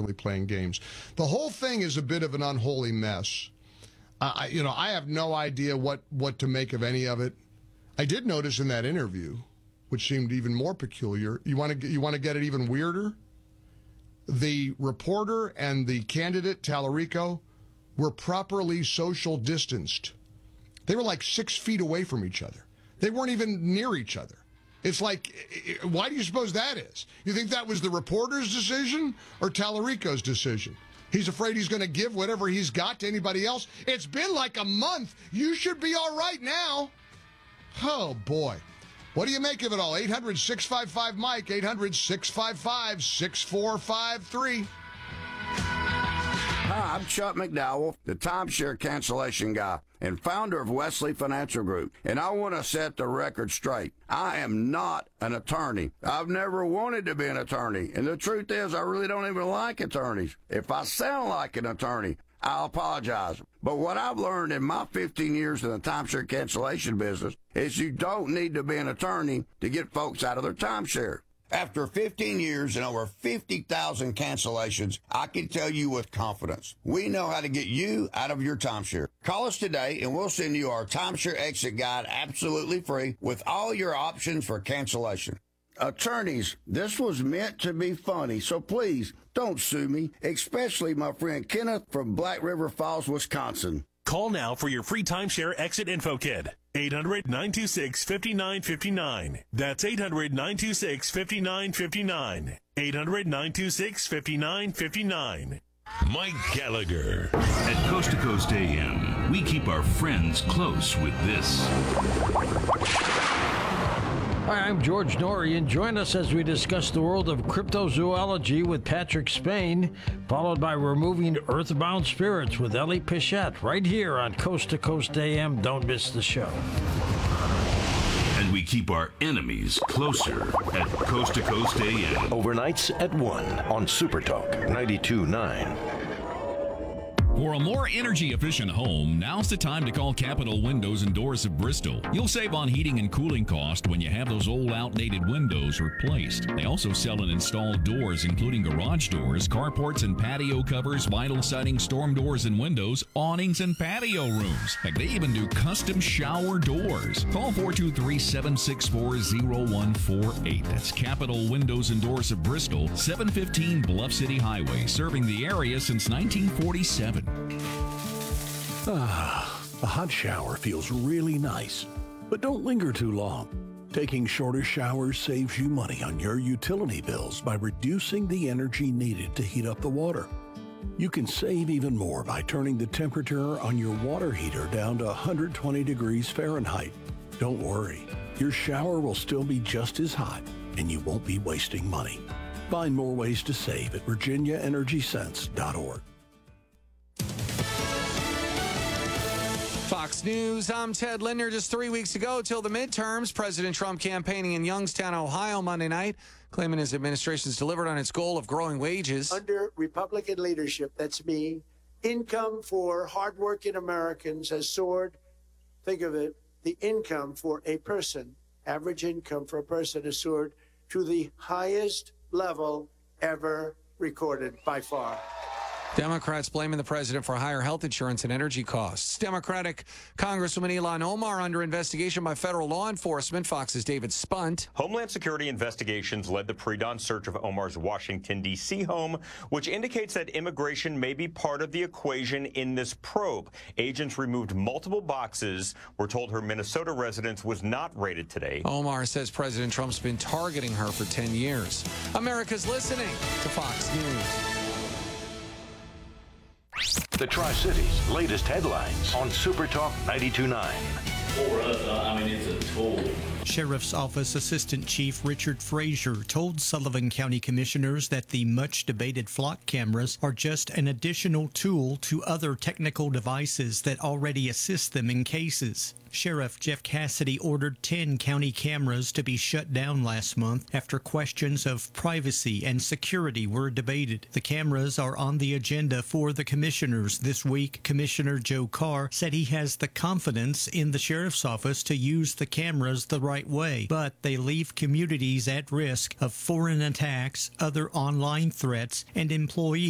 mistakenly playing games. The whole thing is a bit of an unholy mess. I have no idea what to make of any of it. I did notice in that interview, which seemed even more peculiar. You want to get it even weirder? The reporter and the candidate, Tallarico, were properly social distanced. They were like 6 feet away from each other. They weren't even near each other. It's like, why do you suppose that is? You think that was the reporter's decision or Tallarico's decision? He's afraid he's going to give whatever he's got to anybody else. It's been like a month. You should be all right now. Oh, boy. What do you make of it all? 800-655-MIKE, 800-655-6453. Hi, I'm Chuck McDowell, the timeshare cancellation guy and founder of Wesley Financial Group, and I want to set the record straight. I am not an attorney. I've never wanted to be an attorney, and the truth is I really don't even like attorneys. If I sound like an attorney, I'll apologize. But what I've learned in my 15 years in the timeshare cancellation business is you don't need to be an attorney to get folks out of their timeshare. After 15 years and over 50,000 cancellations, I can tell you with confidence, we know how to get you out of your timeshare. Call us today and we'll send you our timeshare exit guide absolutely free with all your options for cancellation. Attorneys, this was meant to be funny, so please don't sue me, especially my friend Kenneth from Black River Falls, Wisconsin. Call now for your free timeshare exit info kit. 800-926-5959. That's 800-926-5959. 800-926-5959. Mike Gallagher. At Coast to Coast AM, we keep our friends close with this. Hi, I'm George Norrie, join us as we discuss the world of cryptozoology with Patrick Spain, followed by Removing Earthbound Spirits with Ellie Pichette, right here on Coast to Coast AM. Don't miss the show. And we keep our enemies closer at Coast to Coast AM. Overnights at 1 on Super Talk 92.9. For a more energy-efficient home, now's the time to call Capital Windows and Doors of Bristol. You'll save on heating and cooling cost when you have those old, outdated windows replaced. They also sell and install doors, including garage doors, carports and patio covers, vinyl siding, storm doors and windows, awnings and patio rooms. Heck, they even do custom shower doors. Call 423-764-0148. That's Capital Windows and Doors of Bristol, 715 Bluff City Highway, serving the area since 1947. A hot shower feels really nice, but don't linger too long. Taking shorter showers saves you money on your utility bills by reducing the energy needed to heat up the water. You can save even more by turning the temperature on your water heater down to 120 degrees Fahrenheit. Don't worry, your shower will still be just as hot and you won't be wasting money. Find more ways to save at virginiaenergysense.org. Fox News, I'm Ted Linder. Just 3 weeks ago till the midterms, President Trump campaigning in Youngstown, Ohio Monday night, claiming his administration's delivered on its goal of growing wages. Under Republican leadership, that's me, income for hardworking Americans has soared. Think of it, the income for a person, average income for a person has soared to the highest level ever recorded by far. Democrats blaming the president for higher health insurance and energy costs. Democratic Congresswoman Ilhan Omar under investigation by federal law enforcement. Fox's David Spunt. Homeland Security investigations led the pre-dawn search of Omar's Washington, D.C. home, which indicates that immigration may be part of the equation in this probe. Agents removed multiple boxes. We're told her Minnesota residence was not raided today. Omar says President Trump's been targeting her for 10 years. America's listening to Fox News. The Tri-Cities' latest headlines on Super Talk 92.9. For us, it's a tool. Sheriff's Office Assistant Chief Richard Frazier told Sullivan County Commissioners that the much-debated flock cameras are just an additional tool to other technical devices that already assist them in cases. Sheriff Jeff Cassidy ordered 10 county cameras to be shut down last month after questions of privacy and security were debated. The cameras are on the agenda for the commissioners this week. Commissioner Joe Carr said he has the confidence in the sheriff's office to use the cameras the right way, but they leave communities at risk of foreign attacks, other online threats, and employees